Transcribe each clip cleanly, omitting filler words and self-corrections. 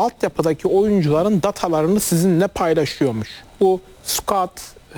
altyapıdaki oyuncuların datalarını sizinle paylaşıyormuş. Bu scout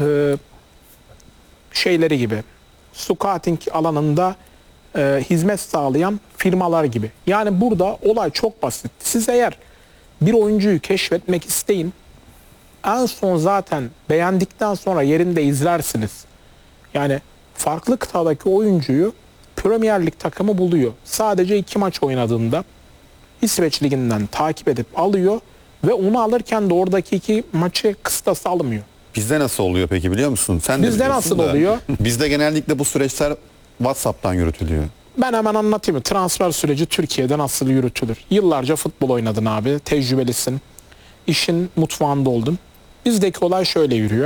şeyleri gibi, scouting alanında hizmet sağlayan firmalar gibi. Yani burada olay çok basit. Siz eğer bir oyuncuyu keşfetmek isteyin, en son zaten beğendikten sonra yerinde izlersiniz. Yani farklı kıtadaki oyuncuyu Premier Lig takımı buluyor. Sadece 2 maç oynadığında İsveç Ligi'nden takip edip alıyor ve onu alırken de oradaki 2 maçı kıstası almıyor. Bizde nasıl oluyor peki biliyor musun? Sen de Bizde biliyorsun nasıl da, oluyor? Bizde genellikle bu süreçler WhatsApp'tan yürütülüyor. Ben hemen anlatayım. Transfer süreci Türkiye'de nasıl yürütülür? Yıllarca futbol oynadın abi. Tecrübelisin. İşin mutfağında oldun. Bizdeki olay şöyle yürüyor.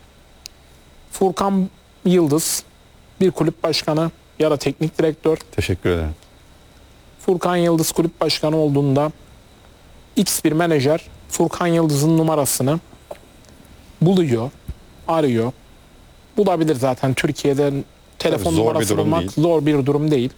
Furkan Yıldız bir kulüp başkanı ya da teknik direktör. Teşekkür ederim. Furkan Yıldız kulüp başkanı olduğunda X bir menajer Furkan Yıldız'ın numarasını buluyor, arıyor. Bulabilir zaten. Türkiye'de telefon zor bir numarası durum bulmak değil. zor bir durum değil.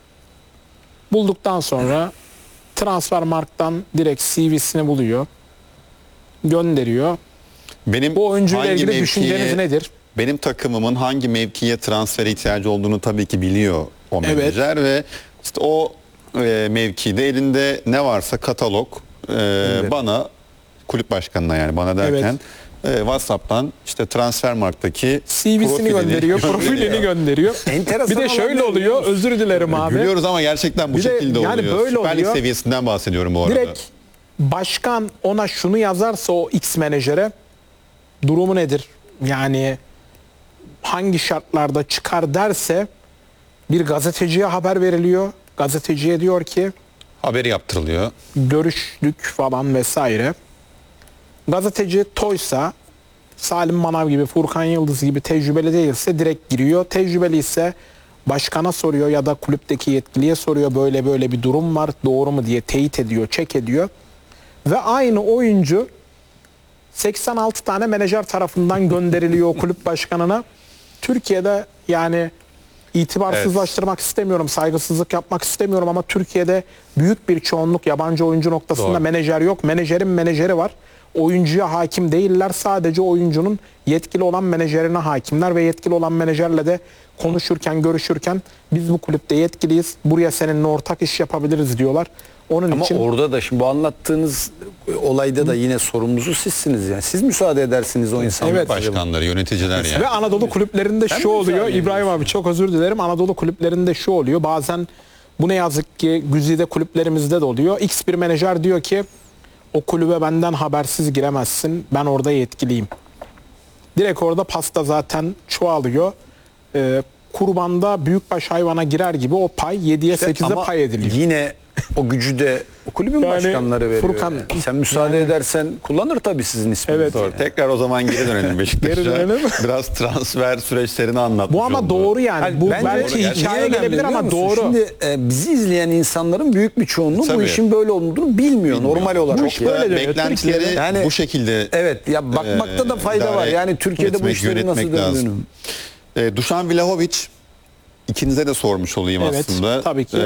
Bulduktan sonra Transfermarkt'tan direkt CV'sini buluyor. Gönderiyor. Benim Bu oyuncuyla hangi ilgili mevkiye- düşünceniz nedir? Benim takımımın hangi mevkiye transfere ihtiyacı olduğunu tabii ki biliyor o Evet. menajer ve işte o mevkide elinde ne varsa katalog bana kulüp başkanına yani bana derken WhatsApp'tan işte Transfermarkt'taki CV'sini gönderiyor, profilini gönderiyor. Enteresan Bir de olan şöyle ne oluyor, biliyor musun? özür dilerim abi. Gülüyoruz ama gerçekten bu Bir de şekilde yani oluyor. böyle Süper Lig oluyor. seviyesinden bahsediyorum bu arada. Direkt başkan ona şunu yazarsa o X menajere durumu nedir? Yani hangi şartlarda çıkar derse bir gazeteciye haber veriliyor. Gazeteciye diyor ki Haberi yaptırılıyor. görüştük falan vesaire. Gazeteci toysa, Salim Manav gibi, Furkan Yıldız gibi tecrübeli değilse direkt giriyor. Tecrübeli ise başkana soruyor ya da kulüpteki yetkiliye soruyor, böyle böyle bir durum var, doğru mu diye teyit ediyor, çek ediyor. Ve aynı oyuncu 86 tane menajer tarafından gönderiliyor o kulüp başkanına. Türkiye'de yani itibarsızlaştırmak istemiyorum, saygısızlık yapmak istemiyorum ama Türkiye'de büyük bir çoğunluk yabancı oyuncu noktasında Doğru. menajer yok. Menajerin menajeri var. Oyuncuya hakim değiller. Sadece oyuncunun yetkili olan menajerine hakimler ve yetkili olan menajerle de konuşurken, görüşürken biz bu kulüpte yetkiliyiz. Buraya seninle ortak iş yapabiliriz diyorlar. Onun Ama için orada da şimdi bu anlattığınız olayda da yine sorumlusu sizsiniz yani. Siz müsaade edersiniz o insanlara. Evet. Başkanları, yöneticiler yani. ve Anadolu kulüplerinde Sen şu mi oluyor. müsaade İbrahim abi çok özür dilerim. Anadolu kulüplerinde şu oluyor. Bazen bu ne yazık ki güzide kulüplerimizde de oluyor. X bir menajer diyor ki o kulübe benden habersiz giremezsin. Ben orada yetkiliyim. Direkt orada pasta zaten çoğalıyor. Kurbanda büyükbaş hayvana girer gibi o pay 7'ye 8'e Ama pay ediliyor. yine o gücü de o kulübün Yani başkanları veriyor. Furkan, yani. Sen müsaade edersen kullanır tabii sizin isminizi. Evet. Doğru. Tekrar o zaman geri dönelim Beşiktaş'a. Geri dönelim. Biraz transfer süreçlerini anlatmış Bu ama oldu. doğru yani. Yani Bu bence belki niye hikaye önemli gelebilir biliyor ama musun? doğru. Şimdi bizi izleyen insanların büyük bir çoğunluğu bu Tabii. işin böyle olduğunu bilmiyor normal olarak. Bu iş Çok da böyle dönüyor. beklentileri Türkiye'de. Yani- bu şekilde Evet ya bakmakta da fayda idare var. Yani Türkiye'de bu etmek, işlerin nasıl yönetmek lazım. döndüğünü. Dušan Vlahović ikinize de sormuş olayım Evet, aslında. tabii ki.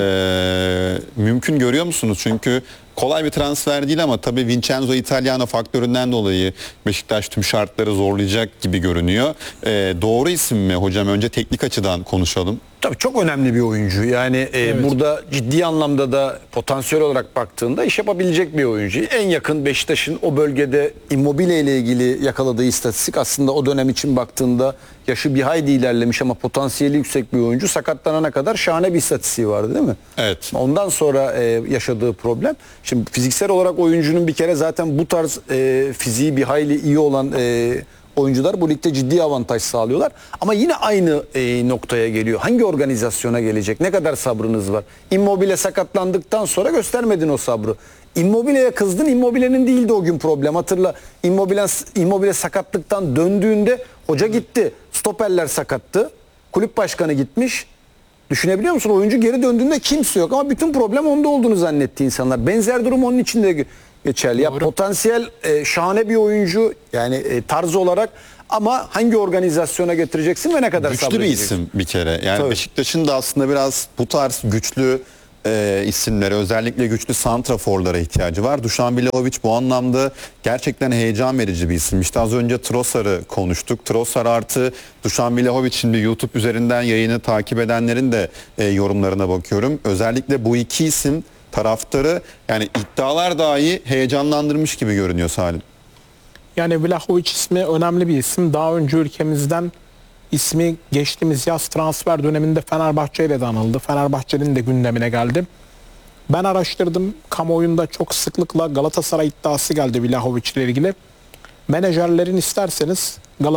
Mümkün görüyor musunuz? Çünkü kolay bir transfer değil ama tabii Vincenzo Italiano faktöründen dolayı Beşiktaş tüm şartları zorlayacak gibi görünüyor. Doğru isim mi hocam? Önce teknik açıdan konuşalım. Tabii çok önemli bir oyuncu. Yani burada ciddi anlamda da potansiyel olarak baktığında iş yapabilecek bir oyuncu. En yakın Beşiktaş'ın o bölgede Immobile ile ilgili yakaladığı istatistik aslında o dönem için baktığında yaşı bir hayli ilerlemiş ama potansiyeli yüksek bir oyuncu. Sakatlanana kadar şahane bir istatistiği vardı değil mi? Evet. Ondan sonra yaşadığı problem. Şimdi fiziksel olarak oyuncunun bir kere zaten bu tarz fiziği bir hayli iyi olan oyuncular bu ligde ciddi avantaj sağlıyorlar. Ama yine aynı noktaya geliyor. Hangi organizasyona gelecek? Ne kadar sabrınız var? Immobile sakatlandıktan sonra göstermedin o sabrı. Immobile'ye kızdın. Immobile'nin değildi o gün problem. Hatırla. Immobile sakatlıktan döndüğünde hoca gitti. Stoperler sakattı. Kulüp başkanı gitmiş. Düşünebiliyor musun? Oyuncu geri döndüğünde kimse yok ama bütün problem onda olduğunu zannetti insanlar. Benzer durum onun için de geçerli. Ya potansiyel şahane bir oyuncu yani tarz olarak ama hangi organizasyona getireceksin ve ne kadar Güçlü bir sabredeceksin? isim bir kere. Yani Tabii. Beşiktaş'ın da aslında biraz bu tarz güçlü isimlere, özellikle güçlü santraforlara ihtiyacı var. Dušan Vlahović bu anlamda gerçekten heyecan verici bir isim. İşte az önce Trossard'ı konuştuk. Trossard artı Dušan Vlahović, şimdi YouTube üzerinden yayını takip edenlerin de yorumlarına bakıyorum. Özellikle bu iki isim taraftarı, yani iddialar dahi heyecanlandırmış gibi görünüyor Salim. Yani Vlahović ismi önemli bir isim. Daha önce ülkemizden ismi geçtiğimiz yaz transfer döneminde Fenerbahçe ile de anıldı. Fenerbahçe'nin de gündemine geldi. Ben araştırdım. Kamuoyunda çok sıklıkla Galatasaray iddiası geldi Vlahović ile ilgili. Menajerlerin isterseniz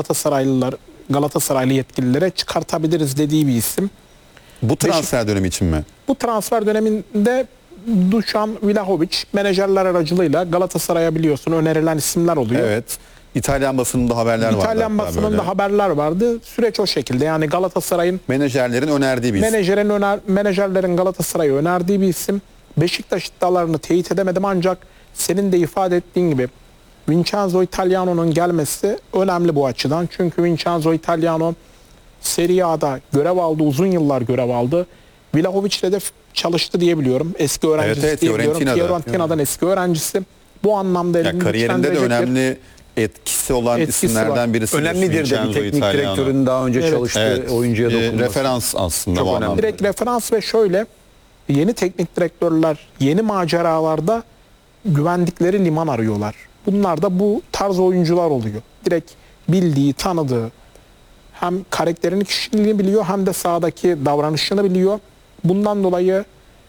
Galatasaraylı yetkililere çıkartabiliriz dediği bir isim. Bu transfer dönemi için mi? Bu transfer döneminde Dušan Vlahović menajerler aracılığıyla Galatasaray'a biliyorsun önerilen isimler oluyor. Evet. İtalyan basınında haberler vardı. İtalyan hatta basınında böyle. haberler vardı. Süreç o şekilde. Yani Galatasaray'ın Menajerlerin önerdiği bir isim. menajerlerin Galatasaray'a önerdiği bir isim. Beşiktaş iddialarını teyit edemedim ancak senin de ifade ettiğin gibi Vincenzo Italiano'nun gelmesi önemli bu açıdan. Çünkü Vincenzo Italiano Serie A'da görev aldı, uzun yıllar görev aldı. Vlahović'le de çalıştı diye biliyorum. Eski öğrencisi Evet, diye biliyorum. Fiorentina'da. Fiorentina'dan eski öğrencisi. Bu anlamda Ya elini kariyerinde de güçlendirecektir. önemli etkisi olan Etkisi isimlerden var. birisi. Önemlidir de bir Vincenzo teknik Italiano. direktörün daha önce Evet. çalıştığı Evet. oyuncuya dokunması. Referans aslında Çok bu önemli. anlamda. Direkt referans ve şöyle yeni teknik direktörler yeni maceralarda güvendikleri liman arıyorlar. Bunlar da bu tarz oyuncular oluyor. Direkt bildiği, tanıdığı hem karakterini, kişiliğini biliyor hem de sahadaki davranışını biliyor. Bundan dolayı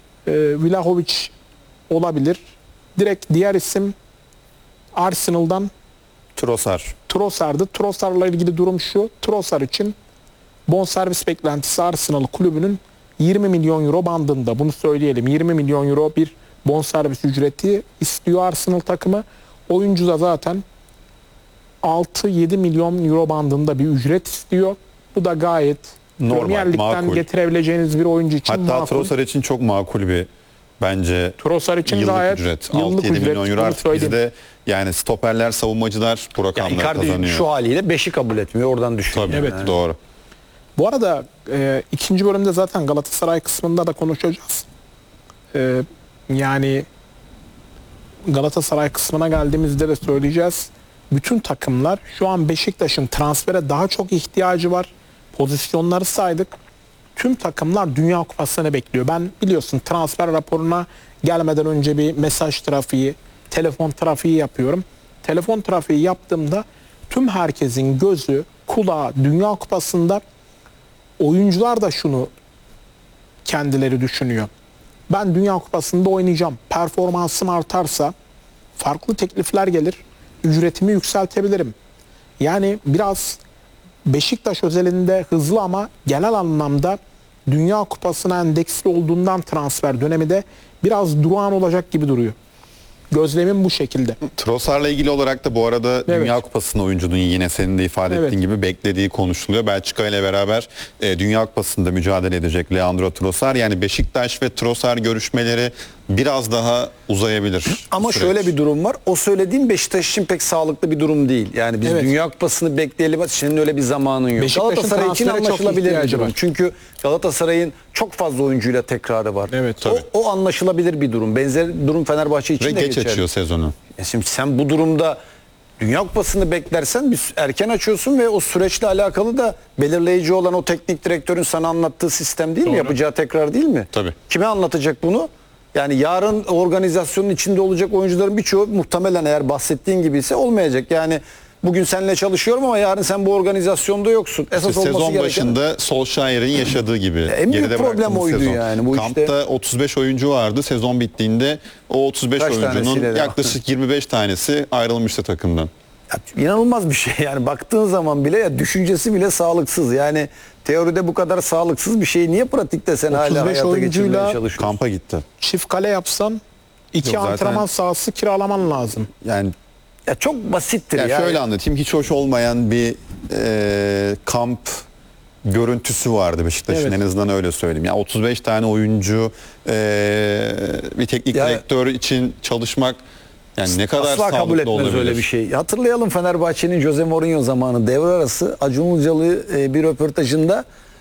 Vlahović olabilir. Direkt diğer isim Arsenal'dan Trossard. Trossard'ı. Trossard'la ilgili durum şu. Trossard için bonservis beklentisi Arsenal kulübünün 20 milyon euro bandında. Bunu söyleyelim. 20 milyon euro bir bonservis ücreti istiyor Arsenal takımı. Oyuncu da zaten 6-7 milyon euro bandında bir ücret istiyor. Bu da gayet Normal, Premier Lig'den makul. getirebileceğiniz bir oyuncu için Hatta makul. Trossard için çok makul bir bence Trossard için yıllık gayet ücret. yıllık 6-7 ücret. milyon euro Bunu artık söyleyeyim. bizde yani stoperler, savunmacılar bu Ya rakamları Icardi kazanıyor. şu haliyle 5'i kabul etmiyor. Oradan düşüyor. Tabii, Evet. doğru. Bu arada ikinci bölümde zaten Galatasaray kısmında da konuşacağız. Yani Galatasaray kısmına geldiğimizde de söyleyeceğiz. Bütün takımlar şu an Beşiktaş'ın transfere daha çok ihtiyacı var. Pozisyonları saydık. Tüm takımlar Dünya Kupası'nı bekliyor. Ben biliyorsun transfer raporuna gelmeden önce bir mesaj trafiği, telefon trafiği yapıyorum. Telefon trafiği yaptığımda tüm herkesin gözü, kulağı Dünya Kupası'nda. Oyuncular da şunu kendileri düşünüyor. Ben Dünya Kupası'nda oynayacağım. Performansım artarsa farklı teklifler gelir. Ücretimi yükseltebilirim. Yani biraz Beşiktaş özelinde hızlı ama genel anlamda Dünya Kupası'na endeksli olduğundan transfer dönemi de biraz durağan olacak gibi duruyor. Gözlemim bu şekilde. Trossard'la ilgili olarak da bu arada Dünya Kupası'nda oyuncunun yine senin de ifade ettiğin gibi beklediği konuşuluyor. Belçika ile beraber Dünya Kupası'nda mücadele edecek Leandro Trossard. Yani Beşiktaş ve Trossard görüşmeleri biraz daha uzayabilir. Ama süreç. şöyle bir durum var. O söylediğim Beşiktaş için pek sağlıklı bir durum değil. Yani biz Evet. Dünya Kupası'nı bekleyelim. Senin öyle bir zamanın yok. Beşiktaş'ın Galatasaray için transfere çok anlaşılabilir bir ihtiyacı durum. var. Çünkü Galatasaray'ın çok fazla oyuncuyla tekrarı var. Evet, tabii. O anlaşılabilir bir durum. Benzer durum Fenerbahçe için Ve de geç geçerli. açıyor sezonu. Şimdi sen bu durumda Dünya Kupası'nı beklersen biz erken açıyorsun ve o süreçle alakalı da belirleyici olan o teknik direktörün sana anlattığı sistem değil mi? Doğru. Yapacağı tekrar değil mi? Tabii. Kime anlatacak bunu? Yani yarın organizasyonun içinde olacak oyuncuların birçoğu muhtemelen eğer bahsettiğin gibi ise olmayacak. Yani bugün seninle çalışıyorum ama yarın sen bu organizasyonda yoksun. Esas olması Sezon gereken başında Solskjaer'in yaşadığı gibi. en büyük geride problem bıraktığımız oydu sezon. yani bu Kampta işte. 35 oyuncu vardı. Sezon bittiğinde o 35 Kaç oyuncunun tanesiyle de- yaklaşık 25 tanesi ayrılmıştı takımdan. Ya, inanılmaz bir şey yani baktığın zaman bile ya düşüncesi bile sağlıksız. Yani teoride bu kadar sağlıksız bir şeyi niye pratikte sen hala 35 hayata geçirmeye oyuncuyla çalışıyorsun? Kampa gitti. Çift kale yapsan 2 Yok, zaten- antrenman sahası kiralaman lazım. Yani Ya çok basittir ya ya. şöyle anlatayım. Hiç hoş olmayan bir kamp görüntüsü vardı Beşiktaş'ın, Evet. en azından öyle söyleyeyim. Ya 35 tane oyuncu bir teknik Ya- direktör için çalışmak yani ne kadar Asla kabul sağlıklı etmez olabilir? öyle bir şey. Hatırlayalım Fenerbahçe'nin Jose Mourinho zamanı devre arası Acun Ilıcalı bir röportajında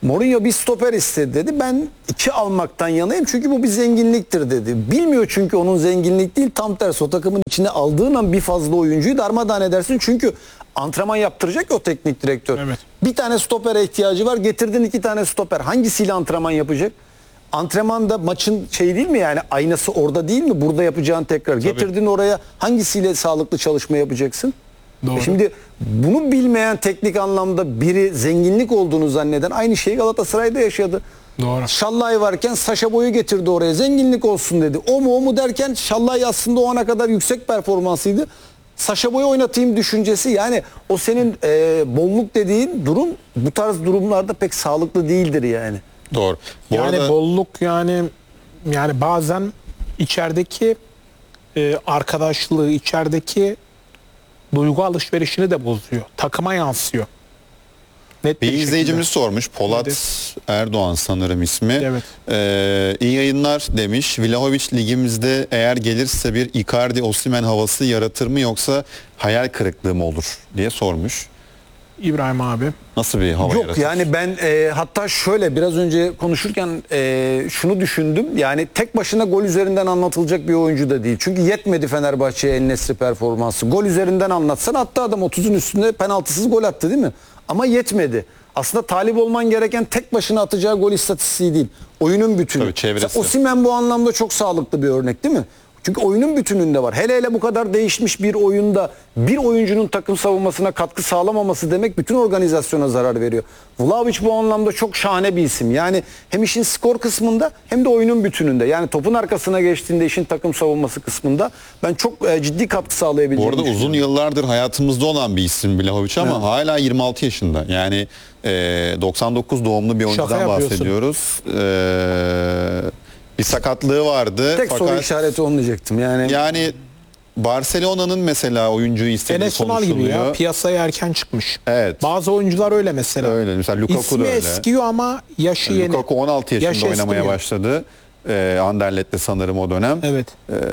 Mourinho bir stoper istedi dedi. Ben 2 almaktan yanayım çünkü bu bir zenginliktir dedi. Bilmiyor çünkü onun zenginlik değil, tam tersi o takımın içine aldığın an bir fazla oyuncuyu darmadağın edersin. Çünkü antrenman yaptıracak ya o teknik direktör. Evet. Bir tane stopere ihtiyacı var, getirdin 2 tane stoper. Hangisiyle antrenman yapacak? Antrenmanda maçın şey değil mi yani, aynası orada değil mi? Burada yapacağın tekrar. Getirdin oraya, hangisiyle sağlıklı çalışma yapacaksın? Doğru. Şimdi bunu bilmeyen, teknik anlamda biri zenginlik olduğunu zanneden, aynı şeyi Galatasaray'da yaşadı. Doğru. Şallay varken Saşa Boy'u getirdi oraya, zenginlik olsun dedi. O mu derken Şallay aslında o ana kadar yüksek performansıydı. Saşa Boy'u oynatayım düşüncesi, yani o senin bolluk dediğin durum bu tarz durumlarda pek sağlıklı değildir yani. Doğru. Bu Yani arada bolluk yani bazen içerideki arkadaşlığı, içerideki duygu alışverişini de bozuyor. Takıma yansıyor. Net bir şekilde. izleyicimiz sormuş. Polat Erdoğan sanırım ismi. Evet. İyi yayınlar demiş. Vlahovic ligimizde eğer gelirse bir Icardi Osimhen havası yaratır mı yoksa hayal kırıklığı mı olur diye sormuş. İbrahim abi. Nasıl bir hava Yok yaratır? yani ben hatta şöyle biraz önce konuşurken şunu düşündüm. Yani tek başına gol üzerinden anlatılacak bir oyuncu da değil. Çünkü yetmedi Fenerbahçe'ye El-Nesri performansı. Gol üzerinden anlatsan, hatta adam 30'un üstünde penaltısız gol attı değil mi? Ama yetmedi. Aslında talip olman gereken tek başına atacağı gol istatistiği değil. Oyunun bütünü. Tabii, çevresi. Mesela Osimhen bu anlamda çok sağlıklı bir örnek değil mi? Çünkü oyunun bütününde var. Hele hele bu kadar değişmiş bir oyunda bir oyuncunun takım savunmasına katkı sağlamaması demek bütün organizasyona zarar veriyor. Vlahovic bu anlamda çok şahane bir isim. Yani hem işin skor kısmında hem de oyunun bütününde. Yani topun arkasına geçtiğinde işin takım savunması kısmında ben çok ciddi katkı Bu sağlayabileceğini arada uzun düşünüyorum. yıllardır hayatımızda olan bir isim Vlahovic ama hala 26 yaşında. Yani 99 doğumlu bir oyuncudan yapıyorsun. bahsediyoruz. Bir sakatlığı vardı. Tek soru işareti onu diyecektim. Yani Barcelona'nın mesela oyuncuyu istediği Enes Ünal gibi konuşuluyor. ya. Piyasaya erken çıkmış. Evet. Bazı oyuncular öyle mesela. Öyle. Mesela Lukaku İsmi da öyle. eskiyor ama yaşı yeni. Lukaku 16 yaşında Yaşı oynamaya eskimiyor. başladı. Anderlet'te sanırım o dönem. Evet.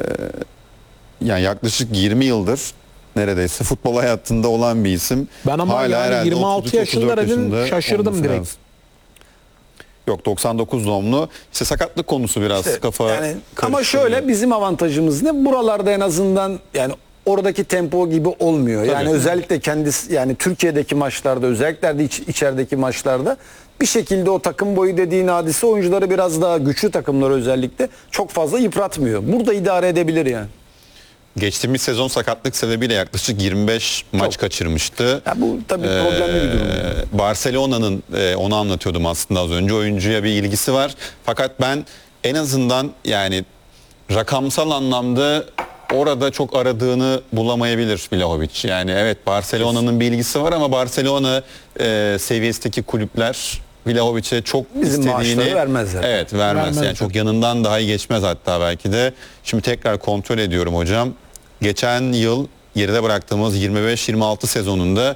Yani yaklaşık 20 yıldır neredeyse futbol hayatında olan bir isim. Ben ama yani herhalde 26 33-34 yaşında dedin, yaşında şaşırdım olması direkt. lazım. Yok, 99 doğumlu. İşte sakatlık konusu biraz kafa yani ama karıştırıyor. şöyle, bizim avantajımız ne? Buralarda en azından yani oradaki tempo gibi olmuyor. Tabii. Yani özellikle kendisi, yani Türkiye'deki maçlarda, özellikle de içerideki maçlarda bir şekilde o takım boyu dediğin hadise oyuncuları biraz daha güçlü takımları özellikle çok fazla yıpratmıyor. Burada idare edebilir yani. Geçtiğimiz sezon sakatlık sebebiyle yaklaşık 25 maç kaçırmıştı. Ya bu tabii problemli bir durum. Barcelona'nın onu anlatıyordum aslında az önce, oyuncuya bir ilgisi var. Fakat ben en azından yani rakamsal anlamda orada çok aradığını bulamayabilir Vlahovic. Yani evet, Barcelona'nın bir ilgisi var ama Barcelona seviyesindeki kulüpler Vlahovic'e çok Bizim istediğini maaşları vermezler. Evet, vermez. Vermezler. Yani çok yanından dahi geçmez hatta belki de. Şimdi tekrar kontrol ediyorum hocam. Geçen yıl geride bıraktığımız 25-26 sezonunda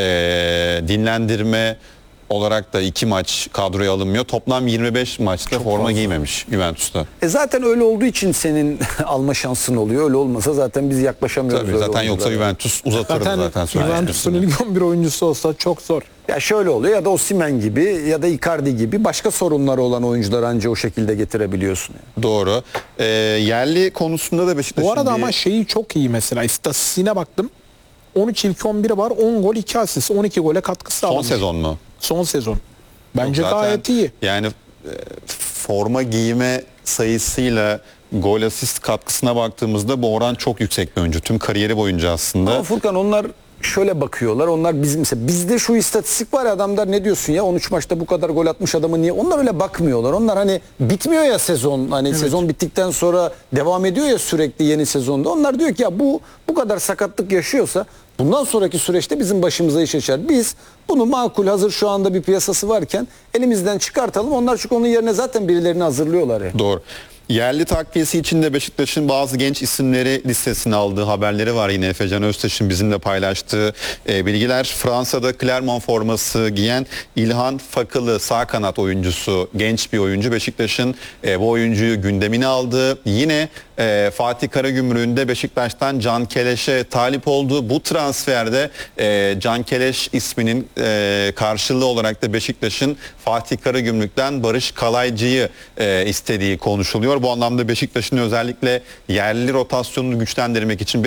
dinlendirme olarak da 2 maç kadroya alınmıyor. Toplam 25 maçta forma giymemiş Juventus'ta. Zaten öyle olduğu için senin alma şansın oluyor. Öyle olmasa zaten biz yaklaşamıyoruz. Tabii, öyle zaten yoksa oyunculara. Juventus uzatırdı zaten. Juventus'un ilk 11 oyuncusu olsa çok zor. Ya şöyle oluyor, ya da Osimhen gibi ya da Icardi gibi başka sorunları olan oyuncuları anca o şekilde getirebiliyorsun. Yani. Doğru. Yerli konusunda da Beşiktaş'ın Bu arada bir- ama şeyi çok iyi mesela. İstatistiğine baktım. 13 ilk 11'i var. 10 gol 2 asist. 12 gole katkı son sağlamış. sezon mu? Son sezon. Bence Zaten gayet iyi. Yani forma giyme sayısıyla gol asist katkısına baktığımızda bu oran çok yüksek bir oyuncu. Tüm kariyeri boyunca aslında. Ama Furkan, onlar şöyle bakıyorlar. Onlar bizim, mesela bizde şu istatistik var ya, adam der ne diyorsun ya, 13 maçta bu kadar gol atmış adamı niye? Onlar öyle bakmıyorlar. Onlar hani bitmiyor ya sezon. Hani sezon bittikten sonra devam ediyor ya sürekli yeni sezonda. Onlar diyor ki ya bu kadar sakatlık yaşıyorsa bundan sonraki süreçte bizim başımıza iş açar. Biz bunu makul, hazır şu anda bir piyasası varken elimizden çıkartalım. Onlar çünkü onun yerine zaten birilerini hazırlıyorlar ya. Doğru. Yerli takviyesi için de Beşiktaş'ın bazı genç isimleri listesine aldığı haberleri var. Yine Efecan Öztaş'ın bizimle paylaştığı bilgiler. Fransa'da Clermont forması giyen İlhan Fakılı sağ kanat oyuncusu, genç bir oyuncu. Beşiktaş'ın bu oyuncuyu gündemine aldı. Yine Fatih Karagümrük'ün de Beşiktaş'tan Can Keleş'e talip olduğu bu transferde Can Keleş isminin karşılığı olarak da Beşiktaş'ın Fatih Karagümrük'ten Barış Kalaycı'yı istediği konuşuluyor. Bu anlamda Beşiktaş'ın özellikle yerli rotasyonunu güçlendirmek için